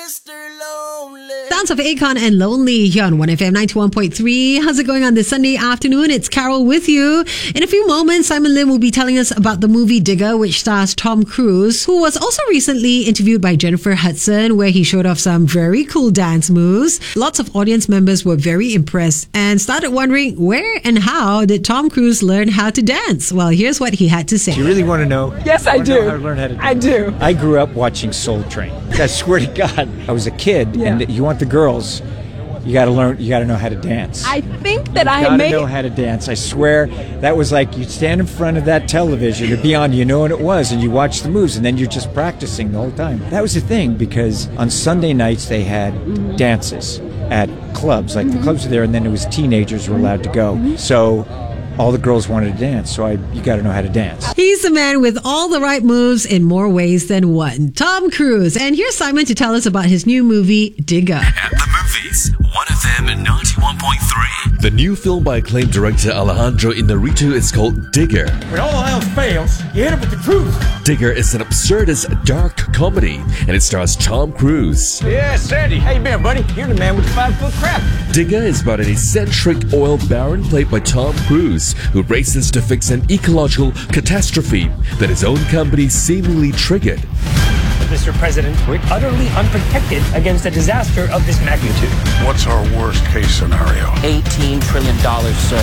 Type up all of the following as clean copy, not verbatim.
Mr. Lonely. Sounds of Akon and Lonely here on 1FM 91.3. How's it going on this Sunday afternoon? It's Carol with you. In a few moments, Simon Lim will be telling us about the movie Digger, which stars Tom Cruise, who was also recently interviewed by Jennifer Hudson, where he showed off some very cool dance moves. Lots of audience members were very impressed and started wondering where and how did Tom Cruise learn how to dance? Well, here's what he had to say. Do you really want to know? Yes, I do. How to learn how to dance? I do. I grew up watching Soul Train. I swear to God, I was a kid, and you want the girls, you got to learn, you got to know how to dance. I think that I got to may know how to dance. I swear, that was like you'd stand in front of that television, or beyond, you know what it was, and you watch the moves, and then you're just practicing the whole time. That was the thing, because on Sunday nights they had dances at clubs, like the clubs were there, and then it was teenagers were allowed to go. So all the girls wanted to dance, so you got to know how to dance. He's the man with all the right moves in more ways than one. Tom Cruise. And here's Simon to tell us about his new movie, Digger. At the movies, 1FM 91.3. The new film by acclaimed director Alejandro Inarritu is called Digger. When all else fails, you hit it with the truth. Digger is an absurdist dark comedy, and it stars Tom Cruise. Yeah, Sandy. How you been, buddy? You're the man with the 5-foot crab. Digger is about an eccentric oil baron played by Tom Cruise, who races to fix an ecological catastrophe that his own company seemingly triggered. Mr. President, we're utterly unprotected against a disaster of this magnitude. What's our worst case scenario? $18 trillion, sir.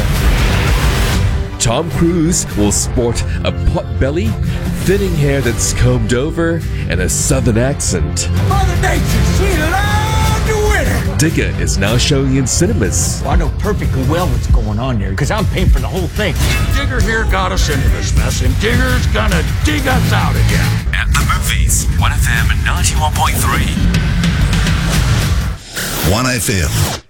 Tom Cruise will sport a pot-belly, thinning hair that's combed over, and a southern accent. Mother Nature, she loved the winter. Digger is now showing in cinemas. Well, I know perfectly well what's going on there, because I'm paying for the whole thing. Digger here got us into this mess, and Digger's gonna dig us out again. At the movies, 1FM 91.3. 1FM.